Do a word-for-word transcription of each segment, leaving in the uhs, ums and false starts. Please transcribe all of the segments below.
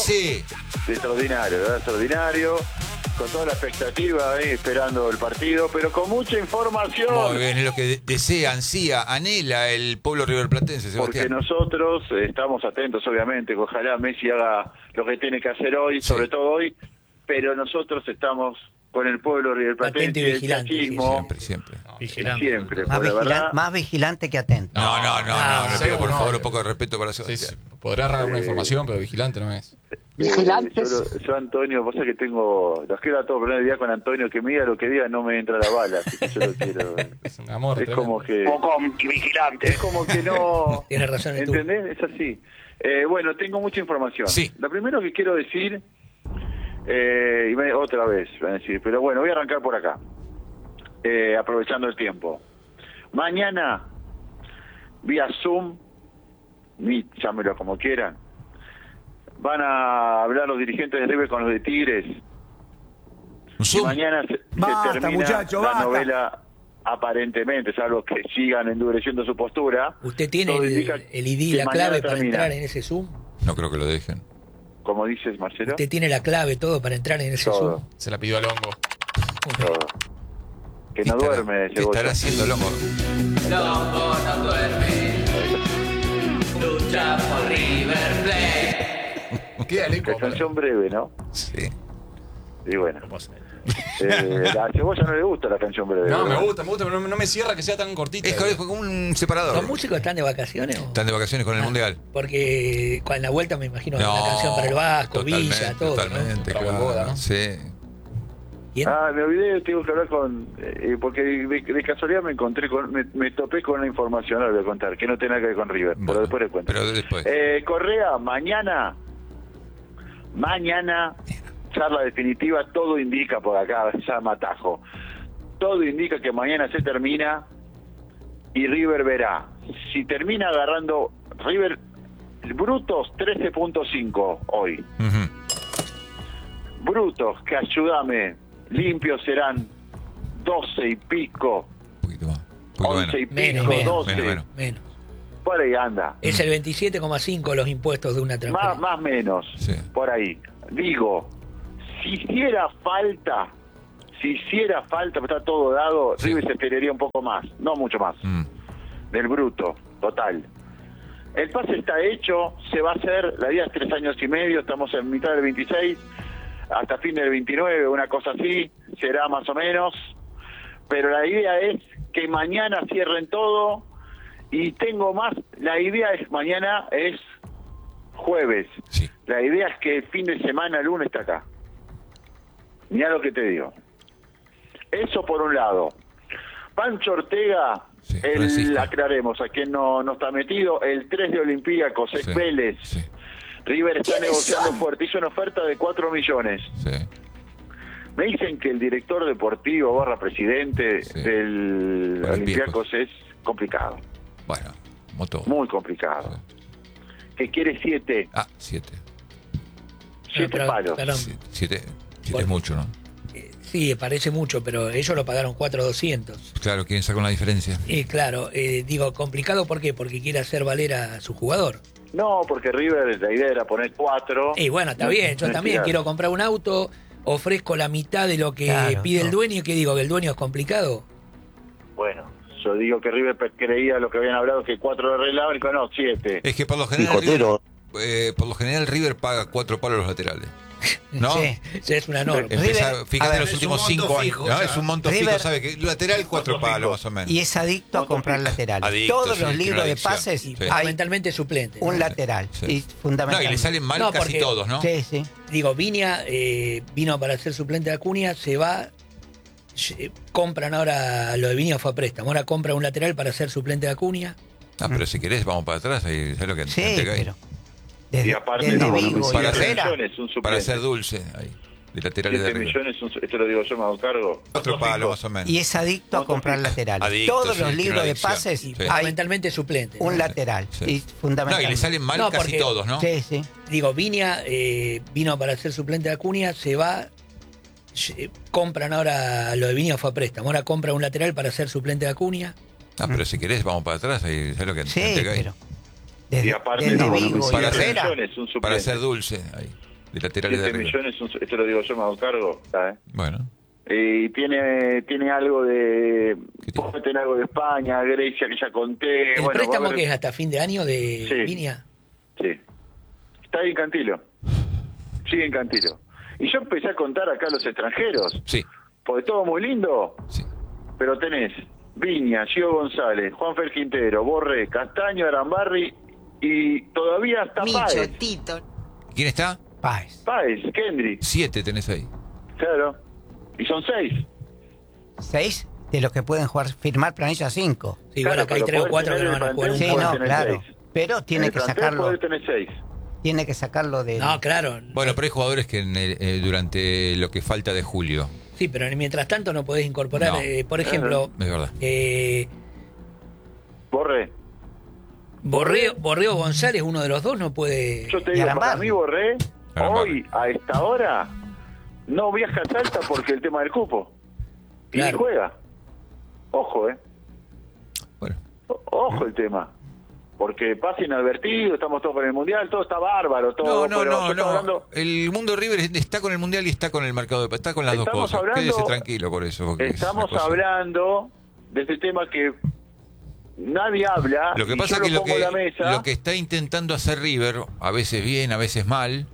Sí. Extraordinario, ¿verdad? Extraordinario. Con toda la expectativa ahí, esperando el partido, pero con mucha información. Muy bien, es lo que de- desea, ansía, anhela el pueblo riverplatense, Sebastián. Porque nosotros eh, estamos atentos, obviamente, que ojalá Messi haga lo que tiene que hacer hoy, Sí. sobre todo hoy, pero nosotros estamos con el pueblo riverplatense, Atento y el vigilante, sí, chachismo, Siempre, siempre. Vigilante. siempre, Más, pues, la vigila- verdad. más vigilante que atento. No, no, no, no, Ah, le pido por no. favor un poco de respeto para Sí, Sebastián. sí. Podrá agarrar alguna información, pero vigilante no es. Vigilantes. Eh, yo, yo, Antonio, vos sabés que tengo, los quiero a todos, pero el día con Antonio, que me diga lo que diga, no me entra la bala, así que yo lo quiero. Es un amor. Es tremendo. como que, O con vigilantes. es como que no. Tienes razón, tú. ¿Entendés? Es así. Eh, bueno, tengo mucha información. Sí. Lo primero que quiero decir, eh, y me- otra vez, van a decir, pero bueno, voy a arrancar por acá, eh, aprovechando el tiempo. Mañana, vía Zoom, Meet, llámelo como quieran, van a hablar los dirigentes de River con los de Tigres. Un Y Zoom. mañana se, se Basta, termina muchacho, la basta. novela, aparentemente, salvo que sigan endureciendo su postura. ¿Usted tiene Todo el, indica el I D y que la mañana clave para termina. entrar en ese Zoom? No creo que lo dejen. Como dices, Marcelo. ¿Usted tiene la clave todo para entrar en ese Todo, Zoom? Se la pidió al hongo. todo. Que ¿Qué no estará- duerme, ¿Qué estará haciendo el hongo? Loco no duerme, lucha por River Plate. Queda el eco. Que canción breve, ¿no? Sí. Y bueno. No puedo ser. Eh, a Cebolla no le gusta la canción breve. No, me ¿verdad? gusta, me gusta, pero no, no me cierra que sea tan cortita. Es como- es como un separador. ¿Los músicos están de vacaciones? o? Están de vacaciones con el Ah, Mundial. Porque con la vuelta me imagino No, una canción para el Vasco, totalmente, Villa, todo. ¿no? Totalmente, Otra claro. boda, ¿no? Sí. ¿Quién? Ah, me olvidé, tengo que hablar con... eh, porque de, de casualidad me encontré con... Me, me topé con una información, ahora voy a contar, que no tiene nada que ver con River, Bueno, pero después le cuento. Pero después. Eh, Correa, mañana, mañana, charla definitiva, todo indica por acá, ya matajo, todo indica que mañana se termina y River verá. Si termina agarrando, River, brutos trece punto cinco hoy, Ujú. brutos, que ayúdame, limpios serán doce y pico, Un poquito más. Un poquito once y menos. Menos, pico, menos, doce, menos, menos. Menos. por ahí anda. Es el veintisiete coma cinco los impuestos de una Más, transferencia. más menos, Sí. por ahí. Digo, si hiciera falta, si hiciera falta, pero está todo dado, Sí. River se esperaría un poco más, no mucho más, Mm. del bruto, total. El pase está hecho, se va a hacer, la vida es tres años y medio, estamos en mitad del veintiséis, hasta fin del veintinueve, una cosa así, será más o menos, pero la idea es que mañana cierren todo, y tengo más, la idea es mañana es jueves, Sí. la idea es que el fin de semana, el lunes está acá. Mirá lo que te digo. Eso por un lado. Pancho Ortega, Sí, el, Francisco. aclaremos, a quien no, no está metido, el tres de Olympiacos, es Sí. Vélez. Sí. River está negociando fuerte, hizo una oferta de cuatro millones. Sí. Me dicen que el director deportivo barra presidente Sí. del Olympiacos. Olympiacos es complicado, Bueno, como todo. muy complicado. Que quiere siete, Ah, siete. siete pero- palos. perdón. Sí, Siete, siete Por- es mucho, ¿no? Eh, Sí, parece mucho, pero ellos lo pagaron cuatro mil doscientos. Claro, quieren sacar una diferencia. Y claro, eh, digo, complicado, ¿por qué? Porque quiere hacer valer a su jugador. No, porque River la idea era poner cuatro. Y bueno, está bien, yo No, también estirar. quiero comprar un auto, ofrezco la mitad de lo que Claro, pide el no. dueño, y que digo, que el dueño es complicado. Bueno, yo digo que River pe- creía lo que habían hablado, que cuatro le arreglaban, y dijo, no, siete. Es que por lo general River, eh, por lo general River paga cuatro palos los laterales. ¿No? Sí. Sí, es una norma. Empezar, River- fíjate a ver, los es últimos un monto cinco fijo, años. ¿no? o sea, Es un monto River- fijo, ¿sabe? Que lateral cuatro Monto palos fijo. más o menos. Y es adicto a comprar laterales. Adicto, Todos sí, los tiene libros una de adicción. pases Sí. hay Fundamentalmente suplente. un ¿no? lateral. Sí. Y No, y fundamentalmente. le salen mal No, casi porque- todos, ¿no? Sí, sí. Digo, Viña eh, vino para ser suplente de Acuña, se va, se- compran ahora, lo de Viña fue a préstamo, ahora compra un lateral para ser suplente de Acuña. Ah, pero si querés vamos para atrás, ahí, ¿sabes lo que Sí, te cae? pero. Desde, Y aparte, desde no, no, Vigo y para siete Herrera. millones, un suplente. Para ser dulce, ahí, de laterales de siete River. millones, un, esto lo digo yo, me hago cargo. Cuatro palos más o menos. Y es adicto a Monto comprar fijo. laterales. Adicto, Todos sí, los tiene libros una de adicción. pases Sí. hay Fundamentalmente suplente. un ¿no? lateral. Sí. Y No, y fundamentalmente. le salen mal No, casi porque- todos, ¿no? Sí, sí. Digo, Viña eh, vino para ser suplente de Acuña, se va, se- compran ahora, lo de Viña fue a préstamo, ahora compra un lateral para ser suplente de Acuña. Ah, pero si querés vamos para atrás, ahí, ¿sabes lo que Sí, te cae? pero. Desde, Y aparte, desde no, no, Vigo y para ser- Herrera. millones, un suplente. Para ser dulce, ahí, de de laterales de siete River. millones, un- esto lo digo yo, me hago cargo. ¿sabes? Bueno, Y tiene tiene algo de... ¿Qué tiene? Puede tener algo de España, Grecia, que ya conté. ¿El bueno, va a préstamo haber- que es hasta fin de año de Sí. Viña? Sí. Está ahí en Cantilo. Sigue en Cantilo. Y yo empecé a contar acá a los extranjeros. sí, Porque todo muy lindo, sí. pero tenés Viña, Gio González, Juanfer Quintero, Borré, Castaño, Arambarri y todavía está Páez. ¿Quién está? Páez. Páez, Kendrick, Siete tenés ahí. claro. Y son seis. Seis de los que pueden jugar, firmar planilla cinco. Sí, igual Claro, acá hay pero tres o podés cuatro que tener no van a el jugar un plantel, Sí, podés no, tener claro. seis. Pero En tiene el que plantel sacarlo. podés tener seis. Tiene que sacarlo de. No, claro. Bueno, pero hay jugadores que en el- eh, durante lo que falta de julio. Sí, pero mientras tanto no podés incorporar, No. eh, por ejemplo, Es verdad. eh, Borré. Borreo, Borreo González, uno de los dos, no puede... Yo te Y digo, Arambarri. para mí Borré, Arambarri. hoy, a esta hora, no viaja a Salta porque el tema del cupo. Y Claro. juega. Ojo, eh. Bueno, O- Ojo el tema. Porque pasa inadvertido, estamos todos con el Mundial, todo está bárbaro, todo. no, no, pero yo no, estoy no. hablando- El mundo River está con el mundial y está con el mercado de está con las dos Estamos cosas. hablando- Quédese tranquilo por eso. porque es Estamos una cosa- hablando de este tema que nadie habla. Lo que y pasa yo es que lo lo pongo que, en la mesa. lo que está intentando hacer River, a veces bien, a veces mal,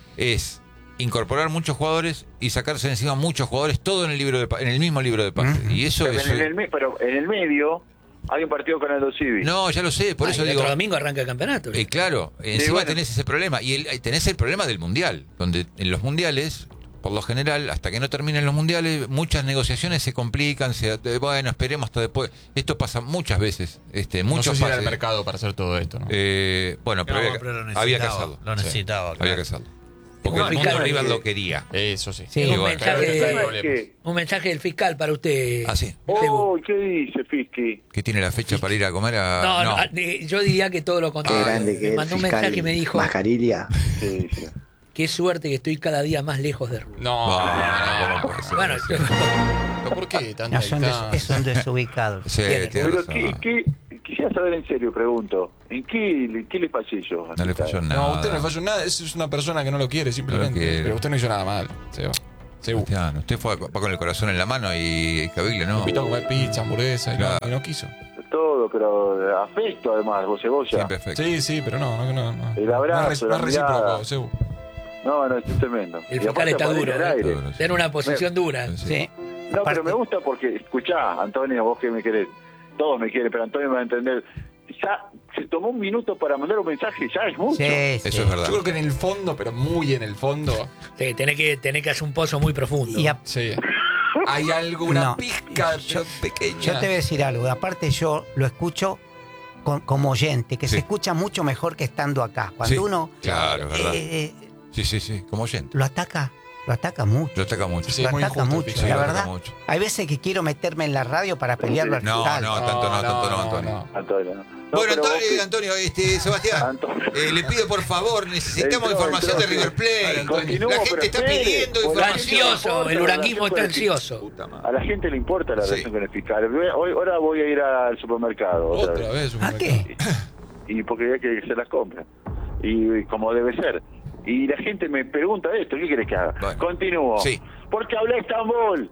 es incorporar muchos jugadores y sacarse de encima muchos jugadores, todo en el libro de pa- en el mismo libro de pases. Ujú. Y eso pero, es en el, me- pero en el medio hay un partido con Aldo Civi. no, ya lo sé, por Ah, eso y el digo. otro domingo arranca el campeonato. Eh, claro, encima bueno. tenés ese problema. Y el- tenés el problema del mundial, donde en los mundiales, por lo general, hasta que no terminen los mundiales, muchas negociaciones se complican. Se, eh, bueno, esperemos hasta después. Esto pasa muchas veces. Este, No sé muchos si era el pases. mercado para hacer todo esto, ¿no? Eh, bueno, pero, No, había, pero lo había que necesitaba, hacerlo. lo Sí, necesitaba, había claro. que hacerlo. Porque No, el mundo fiscal, River que- lo quería. Eso sí. Sí. un, Y bueno, mensaje, el tema es de- que- un mensaje del fiscal para usted. Ah, sí. Sebu. Oh, ¿qué dice Fisky? ¿Que tiene la fecha para ir a comer a.? No, no, eh, yo diría que todo lo Qué contrario. grande que Me es mandó un fiscal mensaje y me dijo, Mascarilla. Sí, sí. qué suerte que estoy cada día más lejos de Rubén. No, No, no, no puede ser. Bueno, yo- ¿Pero ¿por qué tanta No, son, des- distancia? son desubicados. Sí, Bien. tiene Pero razón. ¿qué, qué, quisiera saber en serio, pregunto. ¿En qué, le- qué le fallé yo? No le falló nada. No, usted no le falló nada, es es una persona que no lo quiere simplemente. No lo quiere. Pero usted no hizo nada mal, Seba. Seba. Sebastián, usted fue va con el corazón en la mano y Cavigle no. Invitó a comer pizza, hamburguesa y, Claro. no, y no quiso. Todo, pero afecto además, vos cebolla. Siempre perfecto. Sí, sí, pero no, no, no. no. El abrazo, no es, re- la no es mirada. recíproco, Sebu. No, no, es tremendo. el Y fiscal aparte está aparece duro. al ¿eh? aire. Duro, sí. Tiene una posición dura. Sí. Sí. No, Aparte- pero me gusta porque, escuchá, Antonio, vos que me querés, todos me quieren, pero Antonio me va a entender. Ya se tomó un minuto para mandar un mensaje, ya es mucho. Sí, sí. Eso es verdad. Yo creo que en el fondo, pero muy en el fondo, Sí, tenés que, tenés que hacer un pozo muy profundo. Y a- sí. Hay algo, una No. pizca Yo- pero pequeña. yo te voy a decir algo. Aparte, yo lo escucho con- como oyente, que Sí. se escucha mucho mejor que estando acá. Cuando Sí, uno claro, es verdad. eh, eh, Sí, sí, sí, como oyente. lo ataca, lo ataca mucho. Lo ataca mucho. Sí, lo es muy ataca injusto, mucho, sí, la lo ataca verdad. mucho. Hay veces que quiero meterme en la radio para pelearlo al No, fiscal. no, tanto no, tanto no, Antonio. Antonio. No, Bueno, pero vos Antonio, que- Antonio, este, Sebastián, Antonio. eh, le pido por favor, necesitamos Entró, información entró, de River Plate. Antonio. Continúo, La gente pero está espere, pidiendo por Está la información. ansioso, el huranismo está ansioso. A la gente le importa la Sí. relación con el fiscal. Hoy, ahora voy a ir al supermercado. Otra, Otra vez. vez. ¿A qué? Y porque hay que se las compra. Y, y como debe ser. Y la gente me pregunta esto, ¿qué querés que haga? Bueno. Continúo. Sí. Porque hablé Estambul.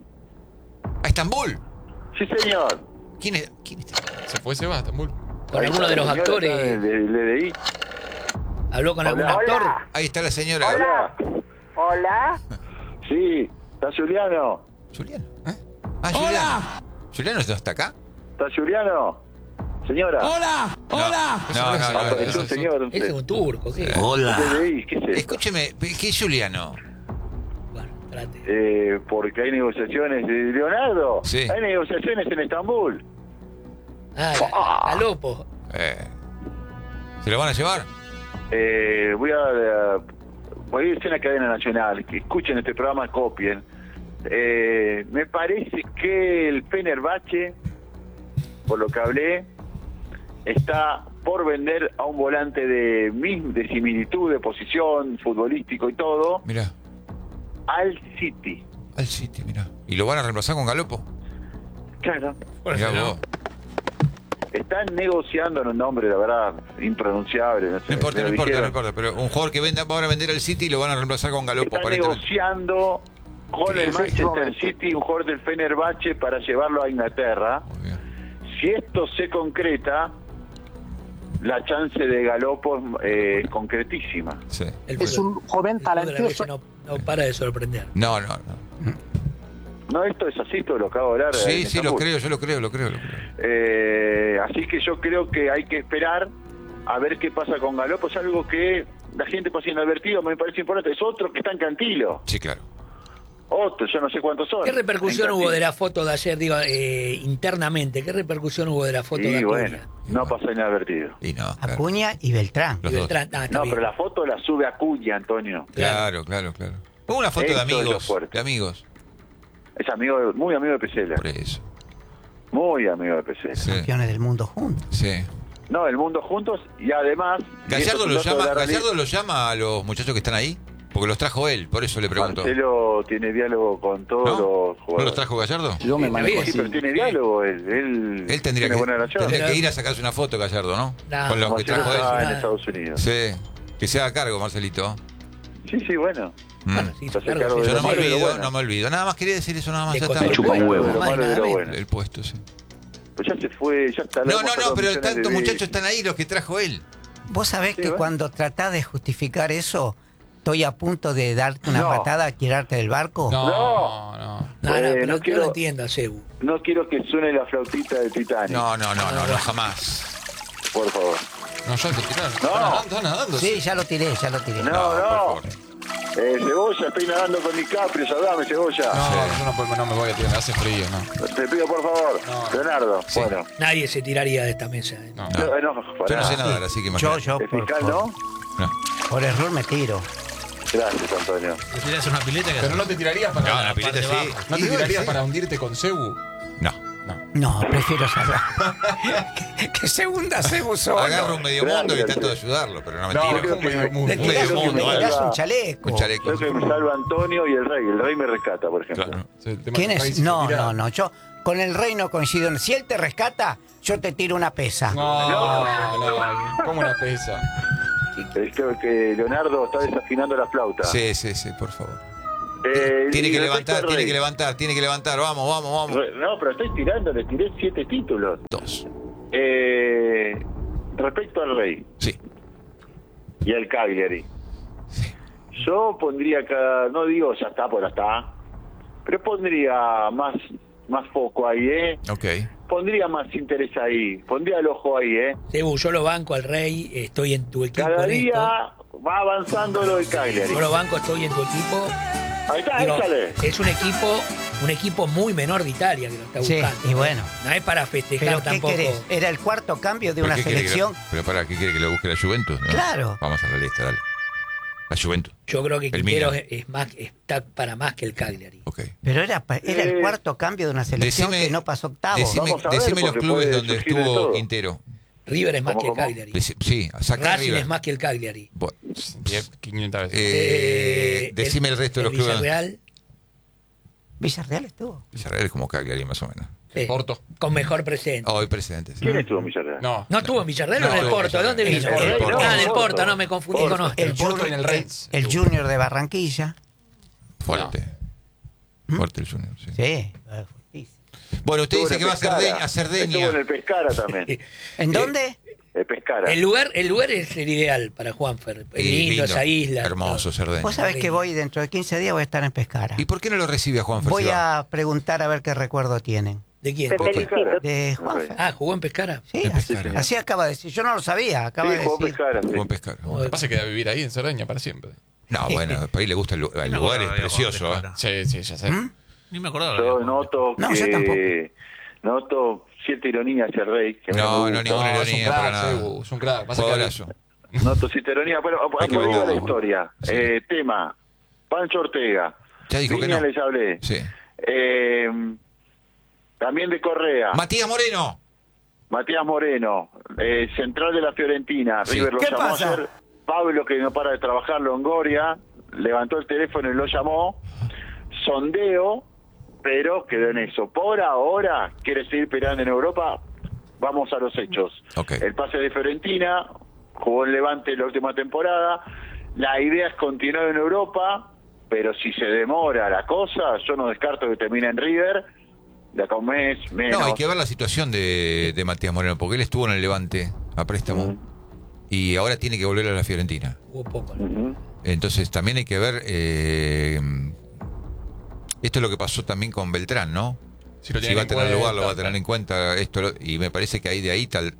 ¿A Estambul? Sí, señor. ¿Quién es? ¿Quién es? Se fue Seba, Estambul. Con alguno de los Señora, actores. ¿sabe? Le, le leí. Habló con algún Hola, actor. hola. Ahí está la señora. Hola. Hola. Sí, ¿está Juliano? Juliano. ¿Eh? Ah, Juliano. ¿Juliano no está acá? ¿Está Juliano? Señora. ¡Hola! ¡Hola! No, no, no. Ah, no, es no. un señor. Ese es un turco, ¿qué? Hola. ¿Qué leí? ¿Qué es esto? Escúcheme, ¿qué es Juliano? Bueno, espérate. Eh, porque hay negociaciones de Leonardo. Sí. Hay negociaciones en Estambul. Ah, la, la Lopo. Eh, ¿Se lo van a llevar? Eh, voy a, a- voy a irse a la cadena nacional. Que escuchen este programa, copien. Eh, me parece que el Fenerbahce, por lo que hablé, está por vender a un volante de, mis- de similitud, de posición, futbolístico y todo, Mirá, al City. al City, mirá. ¿Y lo van a reemplazar con Galopo? Claro. Mirá no. vos. están negociando en un nombre, la verdad, impronunciable. No, sé, No importa, me no lo importa, no dijeron. importa. Pero un jugador que venda, va a vender al City y lo van a reemplazar con Galopo, Están aparentemente. negociando con el Manchester City un jugador del Fenerbahce para llevarlo a Inglaterra. Muy bien. Si esto se concreta, la chance de Galopo eh, es concretísima. Sí. El Es fútbol- un joven el fútbol de la talentoso. noche No, no para de sorprender. No, no, no. No, esto es así, todo lo que acabo de hablar. Sí, en sí, lo Estambul. creo, yo lo creo, lo creo, lo creo. Eh, así que yo creo que hay que esperar a ver qué pasa con Galopo. Es algo que la gente pasa inadvertido, me parece importante. Es otro que está en Cantilo. Sí, claro. Otro, yo no sé cuántos son. ¿Qué repercusión En hubo Cantilo. de la foto de ayer, digo, eh, internamente? ¿Qué repercusión hubo de la foto de Y Acuña? bueno, no pasó inadvertido. Y no, claro. Acuña y Beltrán. Los Y dos. Beltrán, ah, está No, bien. pero la foto la sube Acuña, Antonio. Claro, claro, claro. Pongo una foto de Esto es lo amigos, fuerte. de amigos. Es amigo, de- muy amigo de Pesela. Por eso. Muy amigo de Pesela. Sí, Campeones del mundo juntos. sí. No, el mundo juntos y además... y esto Gallardo es un lo dato llama, de la realidad, Gallardo lo llama a los muchachos que están ahí, porque los trajo él, por eso le pregunto. Marcelo tiene diálogo con todos ¿No? los ¿No jugadores. los trajo Gallardo? Yo me Sí, manejo está Sí, así. pero tiene diálogo él. Él, Él tendría tiene que, buena relación. tendría que ir a sacarse una foto, Gallardo, ¿no? No, Con los que Marcelo trajo está él. en Estados Unidos. Sí, que se haga cargo, Marcelito. Sí, sí, bueno. Mm. Bueno, sí, Se hace claro, cargo sí, de Yo lo no me malo y de lo olvido, bueno. no me olvido. Nada más quería decir eso, nada más. De Ya cosas está. que chupa un huevo. Más Lo malo y de lo nada bueno. El puesto, sí. Pues ya se fue, ya está. No, hablamos no, a no, dos pero millones tantos de muchachos veces. están ahí, los que trajo él. Vos sabés Sí, que bueno. cuando tratás de justificar eso, estoy a punto de darte una No. patada, tirarte del barco. No, No. no. No, no, Eh, pero no yo quiero- lo entiendo, Cebu. No quiero que suene la flautita de Titanic, No, no, no, no, no, jamás. por favor. No, ya te tiraron. No. Está nadando, está nadando. Sí, ya lo tiré, ya lo tiré. No, por no. favor. Eh, Cebolla, estoy nadando con DiCaprio, saludame, Cebolla. No, yo no, puedo- no me voy a tirar, hace frío, no. Te pido por favor, No. Leonardo. Sí. Bueno. Nadie se tiraría de esta mesa. ¿eh? No. No. No, no, Yo pará. no sé nadar, así que Yo, imagínate. yo, ¿El por, fiscal por- no? No. por error me tiro. Gracias, Antonio. Te tirás una pileta que Pero no te tirarías para. No, la pileta parte sí. baja. ¿No te Y bueno, tirarías sí. para hundirte con Cebu? No. No, prefiero salvar. que, que segunda Cebu solo. Agarro un medio mundo y Gracias. trato de ayudarlo, pero no me No, tiro. creo un que medio me- mundo. Le Un tirás, medio un- mundo, le ¿eh? tirás un chaleco. Un chaleco. Creo que me salva Antonio y el rey. El rey me rescata, por ejemplo. Claro. Sí, el tema ¿Quién del es? país se No, tira. no, no. Yo con el rey no coincido. Si él te rescata, yo te tiro una pesa. No, no, como una pesa. Eh, Creo que Leonardo está desafinando la flauta. Sí, sí, sí, por favor. Eh, Tiene y que respecto levantar, al tiene rey. que levantar, tiene que levantar. Vamos, vamos, vamos. Re- No, pero estoy tirando, le tiré siete títulos. Dos. Eh, respecto al rey Sí. y al Cagliari, yo pondría acá, no digo ya está, pues ya está, pero pondría más, más foco ahí, ¿eh? Ok. Pondría más interés ahí, pondría el ojo ahí, ¿eh? Cebu, yo lo banco al Rey, estoy en tu equipo. Cada en esto. día va avanzando lo de Cagliari. Yo lo banco, estoy en tu equipo. Ahí está, Digo, échale. es un equipo un equipo muy menor de Italia que lo está Sí, buscando. y bueno. No es para festejar Pero ¿qué tampoco. querés? Era el cuarto cambio de ¿Pero una qué quiere que selección. lo- pero para, ¿qué quiere que lo busque la Juventus? No. Claro. Vamos a la lista, dale. La Juventus. Yo creo que El Quintero Milan. es, es más, está para más que el Cagliari. Ok. Pero era, pa- era el Eh, cuarto cambio de una selección Decime- que no pasó octavo. Decime, Vamos a ver, decime los porque clubes puede donde surgir de estuvo todo. Quintero. River es más ¿Cómo, que el cómo? Cagliari. Deci- Sí, saca Racing River. es más que el Cagliari. Bueno, Diez, quinientas veces. eh, decime el resto de los clubes. Villarreal, Villarreal estuvo. Villarreal es como Cagliari, más o menos. sí, Porto. con mejor presente. Hoy presente. sí. ¿Quién estuvo en Villarreal? No. ¿No estuvo en Villarreal No, o en el estuvo en Porto? ¿De dónde Villarreal. vino? En el Porto. Ah, del No, Porto, Porto. no me confundí Porto. con otro. El, Porto Jun- en el el- Rennes. el Junior de Barranquilla. Fuerte. Fuerte el Junior, sí. Sí. eh, fuertísimo. Bueno, usted Estuvo dice en que va a Pescara. Cerdeña. A Estuvo en Cerdeña. el Pescara también. ¿En dónde? El Pescara. El lugar, el lugar es el ideal para Juanfer. Es Y lindo, esa isla. Hermoso, Cerdeña. Vos sabés que voy dentro de quince días voy a estar en Pescara. ¿Y por qué no lo recibe a Juan Voy Fernández? a preguntar a ver qué recuerdo tienen. ¿De quién? Te felicito. De Juan. Ah, ¿jugó en Pescara? Sí, En así, Pescara. así acaba de decir. Yo no lo sabía, acaba Sí, de jugó decir. Pescara, sí. Buen pescar. Lo que pasa es que va a vivir ahí en Cerdeña para siempre. No, bueno, al país le gusta el, lu- el No, lugar, no, es no, precioso. no, ¿eh? no, no. Sí, sí, ya sé. ¿Mm? Ni me acordaba. Yo que- noto No, yo que tampoco. noto cierta ironía hacia el rey. Que No, me no, gusta. ninguna No, es un ironía para crack, nada. Cebu, es un crack. Pasa que- Jugadorazo. Noto cierta ironía. Bueno, Hay que como digo la venderlo. historia. Sí. Eh, tema, Pancho Ortega. Ya dijo que Viña no. les hablé. Sí. Eh, también de Correa. Matías Moreno. Matías Moreno, eh, central de la Fiorentina. Sí. River lo ¿Qué llamó pasa? ayer. Pablo, que no para de trabajar, Longoria, levantó el teléfono y lo llamó. Sondeo, pero quedó en eso. Por ahora, quiere seguir peleando en Europa. vamos a los hechos. Ok. El pase de Fiorentina, jugó en Levante la última temporada. La idea es continuar en Europa, pero si se demora la cosa, yo no descarto que termine en River, de acá a un mes, menos. No, hay que ver la situación de, de Matías Moreno, porque él estuvo en el Levante a préstamo Ujú. y ahora tiene que volver a la Fiorentina. Hubo poco, ¿no? Ujú. Entonces también hay que ver, eh, esto es lo que pasó también con Beltrán, ¿no? Si lo Si tienen va a en tener cuenta, lugar, lo va a tener claro. en cuenta esto lo- y me parece que ahí de ahí tal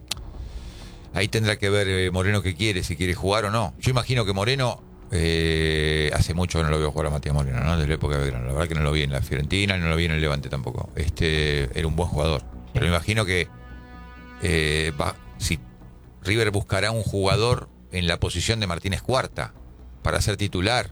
ahí tendrá que ver eh, Moreno qué quiere, si quiere jugar o no. Yo imagino que Moreno eh, hace mucho que no lo veo jugar a Matías Moreno, ¿no? Desde la época de Belgrano. La verdad que no lo vi en la Fiorentina, no lo vi en el Levante tampoco. Este era un buen jugador, pero me imagino que eh, va, si River buscará un jugador en la posición de Martínez Cuarta para ser titular.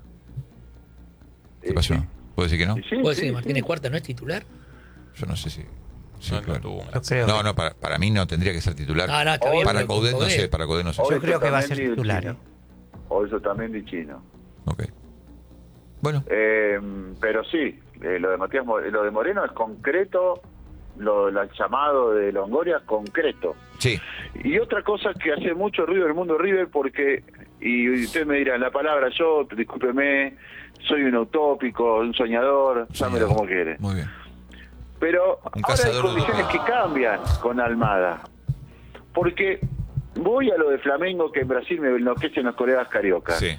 ¿Qué Eh, pasó? sí. ¿Puedo decir que no? Sí, sí, ¿Puedo sí, decir que Martínez sí. Cuarta no es titular? Yo no sé si. sí, No, no claro. tuvo una- Yo creo, No, que, no, para, para mí no tendría que ser titular. No, no, está bien. para pero con Coudet no Coudet. sé, para Coudet no sé. O yo eso creo que va a también ser de titular. Chino. ¿eh? O eso también de Chino. Ok. Bueno, Eh, pero sí, eh, lo de Matías Mo- lo de Moreno es concreto, lo el llamado de Longoria es concreto. sí. Y otra cosa que hace mucho ruido el mundo River, porque, y usted me dirá, la palabra yo, discúlpeme, soy un utópico, un soñador, llámelo como quiere. Muy bien. Pero Un ahora hay cazador de condiciones que utópicos. cambian con Almada. Porque voy a lo de Flamengo, que en Brasil me enloquecen los colegas cariocas. Sí.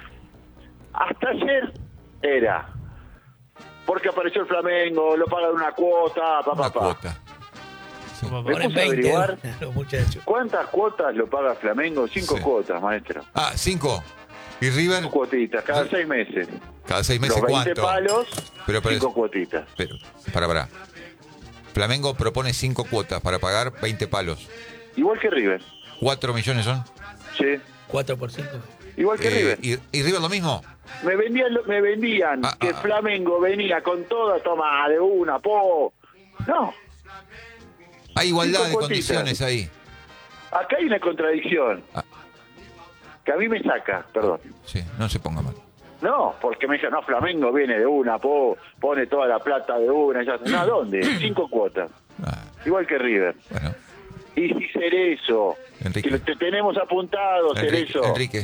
Hasta ayer era porque apareció el Flamengo, lo pagan una cuota, pa, Una pa, pa. cuota. Sí. Me Ahora en puse a veinte averiguar los muchachos. cuántas cuotas lo paga Flamengo. Cinco Sí. cuotas, maestro. Ah, cinco. ¿Y River? Cinco cuotitas, cada Sí. seis meses. Cada seis meses, Los veinte ¿cuánto? palos, Pero, pero- cinco cuotitas. Pero, para, para. Flamengo propone cinco cuotas para pagar veinte palos. Igual que River. ¿Cuatro millones son? Sí, cuatro por cinco. igual que Eh, River. ¿y, ¿Y River lo mismo? Me vendían, lo- me vendían Ah, que ah, ah. Flamengo venía con toda, toma, de una, po. No, Hay igualdad Cinco de cuotitas. condiciones ahí. acá hay una contradicción. Ah. Que a mí me saca, perdón. Sí, no se ponga mal. No, porque me dice, no, Flamengo viene de una, po, pone toda la plata de una. Ya, no, ¿dónde? Cinco cuotas. Ah, Igual que River. bueno, Y si Cerezo, Enrique. que lo- te tenemos apuntado, Enrique, Cerezo. Enrique.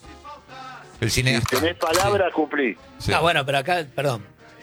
El cineasta. Tenés palabra, cumplí. Sí. Ah, bueno, pero acá, perdón.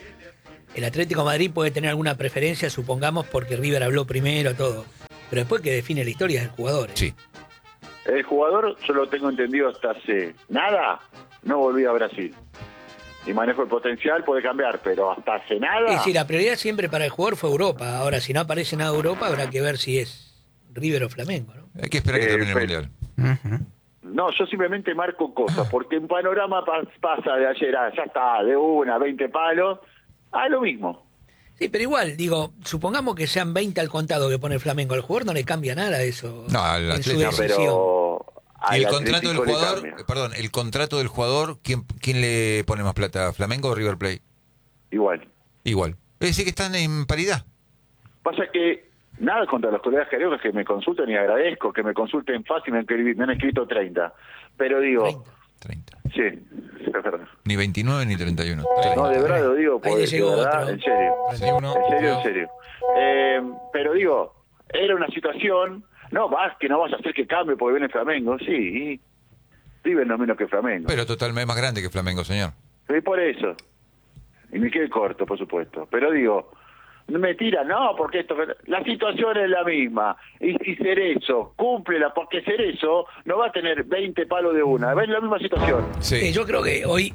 El Atlético de Madrid puede tener alguna preferencia, supongamos, porque River habló primero, todo. Pero después que define la historia es el jugador. ¿eh? Sí. El jugador, yo lo tengo entendido hasta hace nada, no volví a Brasil. Y manejo el potencial, puede cambiar, pero hasta hace nada. Es decir, la prioridad siempre para el jugador fue Europa. Ahora, si no aparece nada de Europa, habrá que ver si es River o Flamengo, ¿no? Hay que esperar que Eh, termine el pero- mundial. Ujú. No, yo simplemente marco cosas, porque en panorama pa- pasa de ayer a ya está, de una, veinte palos, a lo mismo. Sí, pero igual, digo, supongamos que sean veinte al contado que pone el Flamengo. Al jugador no le cambia nada eso. No, al en su Atlético. No, decisión. pero ¿Y el al contrato del Atlético le jugador? cambia. Perdón, el contrato del jugador, ¿quién, quién le pone más plata? ¿Flamengo o River Plate? Igual. Igual. Es decir, que están en paridad. Pasa que nada contra los colegas cariocas que me consulten y agradezco que me consulten fácil, me han, escribi- me han escrito treinta. Pero digo, treinta. treinta. sí, es verdad. Ni veintinueve ni treinta y uno. No, de verdad lo digo, Ahí porque le llegó de verdad, otro. en serio. treinta y uno. En serio, en serio. Eh, pero digo, era una situación, no, vas, que no vas a hacer que cambie porque viene Flamengo, sí, y River no menos que Flamengo. Pero totalmente más grande que Flamengo, señor. Y por eso. Y me quedé corto, por supuesto. Pero digo, no me tiran, no, porque esto, la situación es la misma. Y si Cerezo cumple la, porque Cerezo no va a tener veinte palos de una, es la misma situación. Sí. Eh, yo creo que hoy,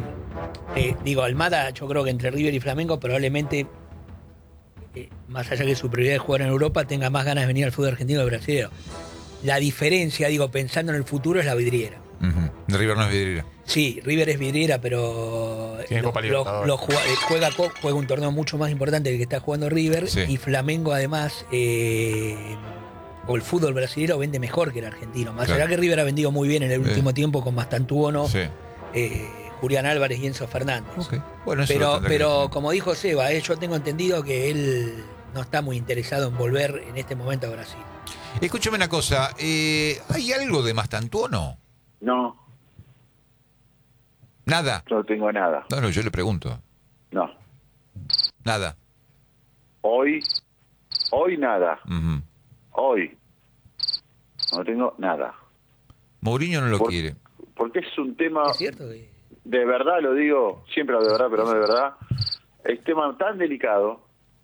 eh, digo, Almada, yo creo que entre River y Flamengo probablemente, eh, más allá que su prioridad es jugar en Europa, tenga más ganas de venir al fútbol argentino que brasileño. La diferencia, digo, pensando en el futuro, es la vidriera. Ujú. De River no es vidriera. Sí, River es vidriera, pero Tiene lo- Copa lo- Libertadores. lo juega, eh, juega, co- juega un torneo mucho más importante que el que está jugando River, Sí. y Flamengo además, eh, o el fútbol brasileño vende mejor que el argentino. Más Claro. allá que River ha vendido muy bien en el Sí. último tiempo con Mastantuono, Sí. eh, Julián Álvarez y Enzo Fernández. Ok. Bueno, eso lo Pero, tendrá que pero definir. como dijo Seba, eh, yo tengo entendido que él no está muy interesado en volver en este momento a Brasil. Escúchame una cosa. eh, ¿Hay algo de Mastantuono? No, Nada. no tengo nada. No, no, yo le pregunto. No. Nada. Hoy, hoy nada. Ujú. hoy, no tengo nada. Mourinho no lo Por- quiere. Porque es un tema, Es cierto que de verdad lo digo, siempre hablo de verdad, pero no de verdad, es tema tan delicado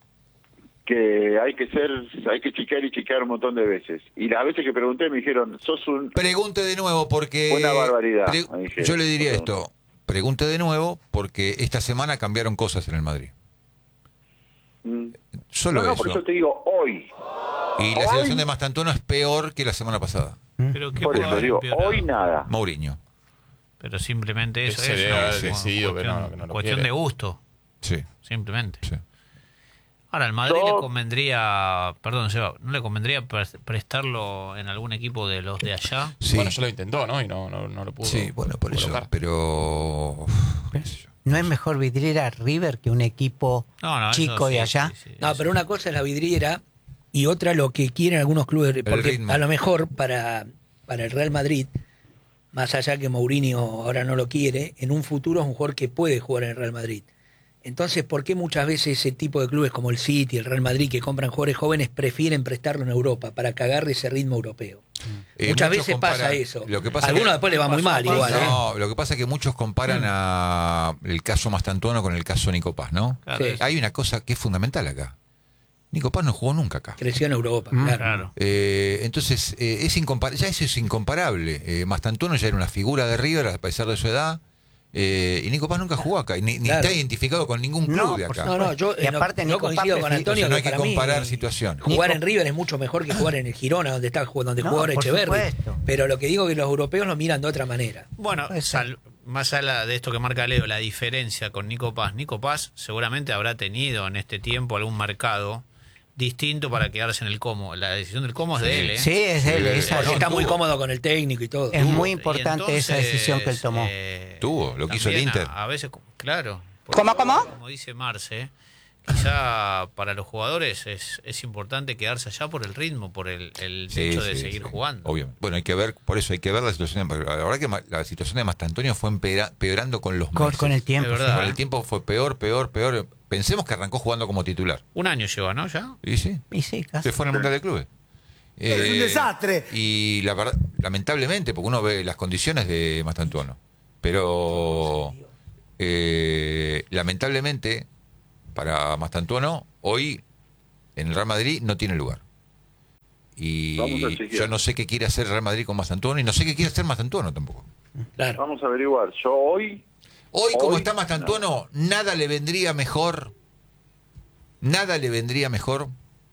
que hay que ser, hay que chiquear y chiquear un montón de veces. Y las veces que pregunté me dijeron, sos un... Pregunte de nuevo porque... Una barbaridad, pre- me dijeron. yo le diría esto. Pregunte de nuevo porque esta semana cambiaron cosas en el Madrid. Mm. Solo No, no, eso. por eso te digo hoy. Y la Hoy- situación de Mastantuono es peor que la semana pasada. Pero ¿qué Por puede eso haber digo, empeorado? hoy nada. Mourinho. Pero simplemente eso Ese es debe una haber cuestión- decidido que no, cuestión- que no lo cuestión quiere. de gusto, Sí, simplemente. sí. Ahora, al Madrid Yo- le convendría, perdón, Seba, ¿no le convendría pre- prestarlo en algún equipo de los de allá? Sí, Bueno, ya lo intentó, ¿no? Y no, no, no lo pudo. sí, bueno, por eso. colocar. Pero... qué sé yo. ¿No es mejor vidriera River que un equipo No, no, eso chico de sí, allá? sí, sí, no, sí. pero una cosa es la vidriera y otra lo que quieren algunos clubes, porque ritmo. a lo mejor para, para el Real Madrid, más allá que Mourinho ahora no lo quiere, en un futuro es un jugador que puede jugar en el Real Madrid. Entonces, ¿por qué muchas veces ese tipo de clubes como el City, el Real Madrid, que compran jugadores jóvenes, prefieren prestarlo en Europa para cagar ese ritmo europeo? Eh, Muchas muchos veces pasa comparan- eso. Lo que pasa Algunos que- después le va muy mal igual, ¿eh? No, lo que pasa es que muchos comparan a el caso Mastantuono con el caso Nico Paz, ¿no? Claro, Sí. es- Hay una cosa que es fundamental acá. Nico Paz no jugó nunca acá. Creció en Europa, Mm. claro. Claro. Eh, entonces, eh, es incompa- ya eso es incomparable. Eh, Mastantuono ya era una figura de River a pesar de su edad. Eh, y Nico Paz nunca jugó acá. y Ni, ni Claro. está identificado con ningún club No, de por acá. No, no, yo, Y eh, no- aparte yo Nico Paz coincido con prefiere- Antonio. Entonces no hay que que para mí, comparar situaciones. Jugar Nico- en River es mucho mejor que jugar en el Girona, donde está donde No, juega por Echeverri. supuesto. Pero lo que digo es que los europeos lo miran de otra manera. Bueno, Puede ser. sal- más allá de esto que marca Leo, la diferencia con Nico Paz. Nico Paz seguramente habrá tenido en este tiempo algún mercado distinto para quedarse en el Como. La decisión del Como es de él, ¿eh? Sí, es él. Sí, esa- Porque no, está muy tuvo. cómodo con el técnico y todo. Es muy Y importante esa entonces, decisión que él tomó. eh, Tuvo, lo que hizo el también Inter. A, a veces, claro. porque, ¿Cómo, cómo? Como dice Marce, quizá para los jugadores es, es importante quedarse allá por el ritmo, por el, el Sí, hecho de sí, seguir sí. jugando. Obviamente. Bueno, hay que ver, por eso hay que ver la situación. de- La verdad que ma- la situación de Mastantuono fue empera- peorando con los Con, meses. con el tiempo. Es verdad. Con el tiempo fue peor, peor, peor. Pensemos que arrancó jugando como titular. Un año lleva, ¿no? ¿Ya? Y sí, sí. Y sí, casi. se fue en el Mundial de Clubes. Es un desastre. Y la verdad, lamentablemente, porque uno ve las condiciones de Mastantuono, pero eh, lamentablemente para Mastantuono hoy en el Real Madrid no tiene lugar. Y Vamos a chequear. yo no sé qué quiere hacer el Real Madrid con Mastantuono y no sé qué quiere hacer Mastantuono tampoco. Claro. Vamos a averiguar. Yo hoy, Hoy, como Hoy, está Mastantuono, nada le vendría mejor, nada le vendría mejor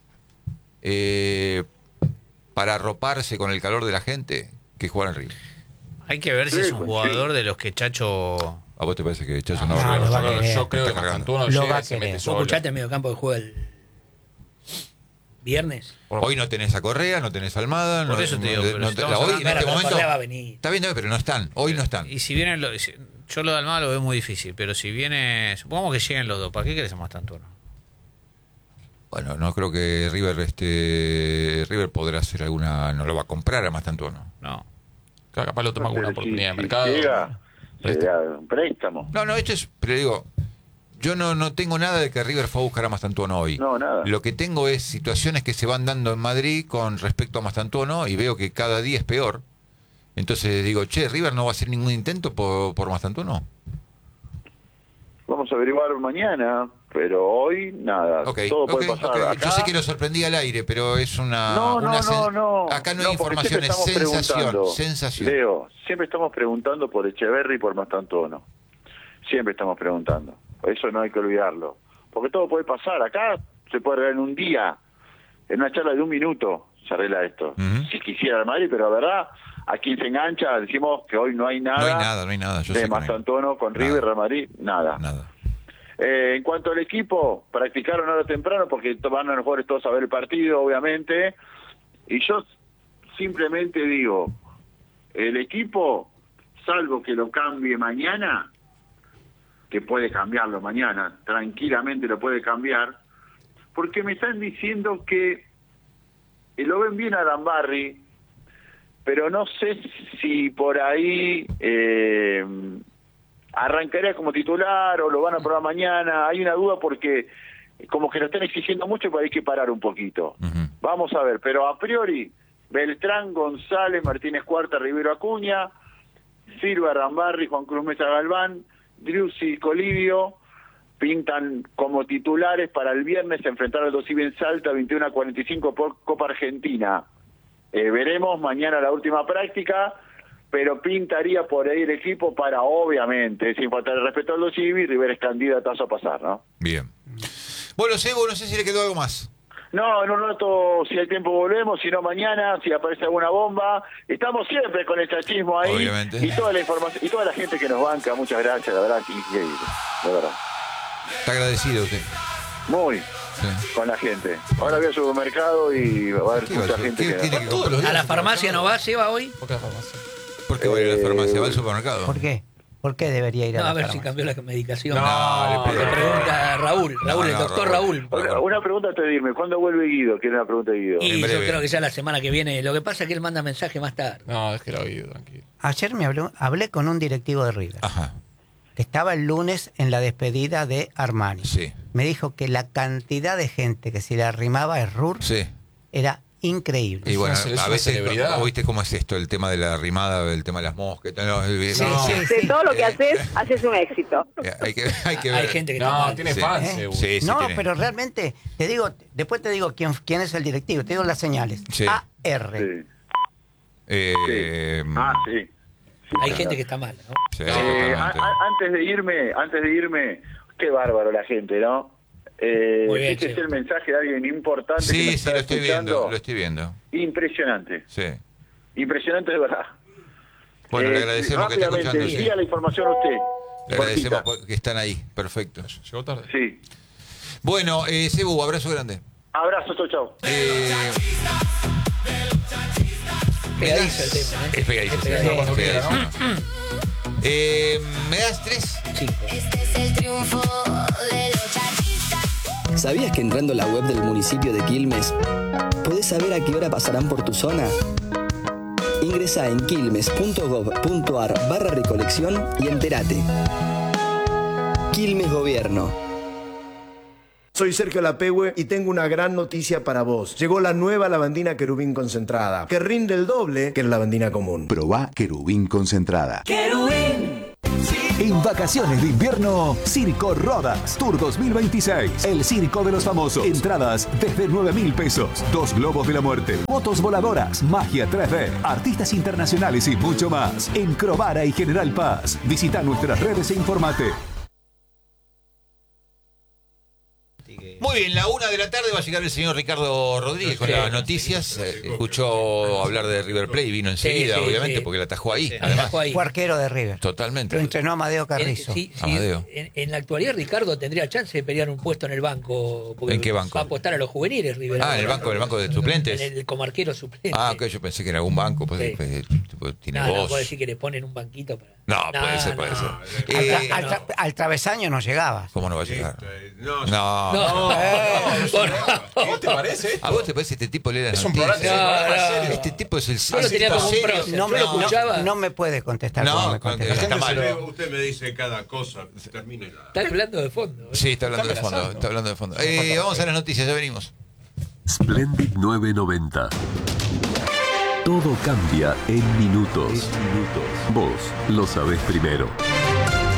eh, para arroparse con el calor de la gente que jugar en River. Hay que ver si Sí, es un pues, jugador de los que Chacho... ¿A vos te parece que Chacho No, no, no, no, lo va a no, querer. Yo creo que está cargando? Mastantuono Lo va llega a y se querer. mete ¿Vos solo. escuchaste el mediocampo que juega el viernes? Hoy no tenés a Correa, no tenés a Almada. Por no, eso te digo, no- pero no- si estamos la- hoy en hablando- este Pero momento Correa va a venir. está bien, no, pero no están. Hoy no están. Y si vienen los... si- yo lo de Almada lo veo muy difícil, pero si viene... Supongamos que lleguen los dos, ¿para qué querés a Mastantuono? Bueno, no creo que River, este, River podrá hacer alguna, no lo va a comprar a Mastantuono. No. Claro, capaz lo toma como una si- oportunidad si de mercado. llega, será un préstamo. No, no, esto es, pero digo, yo no, no tengo nada de que River fue a buscar a Mastantuono hoy. No, nada. Lo que tengo es situaciones que se van dando en Madrid con respecto a Mastantuono y veo que cada día es peor. Entonces digo, che, River no va a hacer ningún intento por, por Mastantuono. Vamos a averiguar mañana, pero hoy nada. Ok, Todo ok, puede pasar. ok. Acá, Yo sé que lo sorprendí al aire, pero es una. no, no, una no, sen- no. Acá no, hay porque información, es siempre estamos sensación. preguntando. Sensación. Leo, siempre estamos preguntando por Echeverri y por Mastantuono. Siempre estamos preguntando. Eso no hay que olvidarlo. Porque todo puede pasar. Acá se puede arreglar en un día, en una charla de un minuto, se arregla esto. Ujú. Si quisiera el Madrid, pero la verdad, a quien se engancha, decimos que hoy no hay nada, No hay nada, no hay nada. Yo sé de que no hay Mastantuono con nada. River, Real Madrid, nada. Nada. Eh, en cuanto al equipo, practicaron ahora temprano porque to- van a los jugadores todos a ver el partido, obviamente. Y yo simplemente digo, el equipo, salvo que lo cambie mañana, que puede cambiarlo mañana, tranquilamente lo puede cambiar, porque me están diciendo que eh, lo ven bien a Arambarri, pero no sé si por ahí eh, arrancaría como titular o lo van a probar mañana. Hay una duda porque como que lo están exigiendo mucho, pero hay que parar un poquito. Ujú. Vamos a ver, pero a priori, Beltrán, González, Martínez Cuarta, Rivero Acuña, Silva, Rambarri, Juan Cruz Mesa Galván, Driussi, Colivio, pintan como titulares para el viernes enfrentar al Dosivi en Salta, veintiuno a cuarenta y cinco por Copa Argentina. Eh, veremos mañana la última práctica, pero pintaría por ahí el equipo para, obviamente, sin faltar el respeto al Dosivi, River es candidatazo a pasar, ¿no? Bien. Bueno, Sebo, no sé si le quedó algo más. No, en un rato, si hay tiempo, volvemos, si no mañana, si aparece alguna bomba. Estamos siempre con el chachismo ahí. Obviamente. Y toda la información, y toda la gente que nos banca, muchas gracias, la verdad, increíble, de verdad. Está agradecido usted. Muy, Sí. con la gente. Ahora voy al supermercado y va a haber ¿Qué va a mucha hacer? gente ¿Qué que... tiene que Todos los días ¿A la al farmacia no va, Seba, hoy? ¿Por qué a la farmacia? ¿Por qué va a ir a la farmacia? ¿Va al supermercado? ¿Por qué? ¿Por qué debería ir a No, la a ver si farmacia? cambió la medicación. No, le Le pido. pregunta a Raúl, Raúl, el no, doctor Raúl. Raúl. Una, una pregunta antes de irme, ¿cuándo vuelve Guido? Quiero una pregunta de Guido. Y En yo breve. creo que ya la semana que viene. Lo que pasa es que él manda mensaje más tarde. No, es que lo he oído, tranquilo. Ayer me habló, hablé con un directivo de River, Ajá, que estaba el lunes en la despedida de Armani. sí, Me dijo que la cantidad de gente que se le arrimaba a Errur sí. era increíble. Y bueno, Es una- es a una veces, celebridad. ¿vos ¿viste cómo es esto? El tema de la rimada, el tema de las moscas. No, el- Sí, no, sí, De sí. todo lo que Eh, haces, haces un éxito. eh, Hay que, hay que Hay ver. gente que está No, mal. tiene Sí. fans, ¿Eh? seguro. Sí, sí, no, tiene. pero realmente, te digo, después te digo quién, quién es el directivo, te digo las señales. Sí. A R. Sí. Eh, Sí. Ah, sí. Hay gente que está mal, ¿no? sí, Eh, totalmente. a- a- antes de irme, antes de irme, qué bárbaro la gente, ¿no? Eh, Muy bien, este es sí. el mensaje de alguien importante que Sí, nos sí, está lo estoy escuchando. viendo, lo estoy viendo. Impresionante, Sí. impresionante de verdad. Bueno, Eh, le agradecemos que esté rápidamente, escuchando. Sí. diga la información a usted. Le agradecemos Cortita. que están ahí. Perfecto. Llegó tarde. Sí. Bueno, eh, Cebu, abrazo grande. Abrazo, chau, chau. Eh, me Pegadizo das- el tema, ¿eh? Es pegadizo. Es sí, pegadizo. es pegadizo. Eh, ¿Me das tres? Cinco. Este es el triunfo de los chachistas. ¿Sabías que entrando a la web del municipio de Quilmes podés saber a qué hora pasarán por tu zona? Ingresa en quilmes.gov.ar barra recolección y entérate. Quilmes Gobierno. Soy Sergio Lapehue y tengo una gran noticia para vos. Llegó la nueva lavandina querubín concentrada, que rinde el doble que la lavandina común. Probá querubín concentrada. En vacaciones de invierno, Circo Rodas Tour dos mil veintiséis. El circo de los famosos. Entradas desde nueve mil pesos. Dos globos de la muerte. Motos voladoras. Magia tres D. Artistas internacionales y mucho más. En Crovara y General Paz. Visita nuestras redes e informate. Muy bien, la una de la tarde va a llegar el señor Ricardo Rodríguez con Sí. las noticias. Eh, escuchó hablar de River Plate y vino enseguida, Sí, sí, obviamente, sí. porque la atajó ahí. Sí, además, atajó ahí. Fue arquero de River. Totalmente. Lo entrenó Amadeo En, Carrizo. sí, sí, Amadeo. en, en la actualidad Ricardo tendría chance de pelear un puesto en el banco. porque ¿En qué banco? Va a apostar a los juveniles, River. Ah, en el banco, en el banco de suplentes. En el como arquero suplente. Ah, que yo pensé que en algún banco, pues, Sí. pues, tipo, tiene no, no, voz. puedo decir que le ponen un banquito para. No, puede ser, puede no. ser. Al, Eh, tra- al tra- al travesaño no llegaba. ¿Cómo no va a llegar? No, No. No. ¿Qué te parece? ¿A vos te parece este tipo lee la Es un noticia? programa- No, no, no. Este tipo es el Yo lo tenía como un serio. prócer. No Yo me, lo no, escuchaba. no me puede contestar No, como me con- contesta. está mal. Usted, usted me dice cada cosa, termina y la... Está hablando de fondo. ¿eh? Sí, está hablando de fondo. amenazando. Está hablando de fondo. Eh, vamos a las noticias, ya venimos. Splendid nueve noventa. Todo cambia en minutos. Vos lo sabés primero.